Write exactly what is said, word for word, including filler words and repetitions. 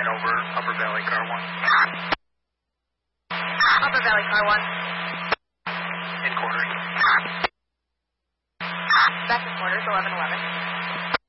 ten over Upper Valley Car one. Upper Valley Car one. In quarters. Back to quarters, eleven eleven.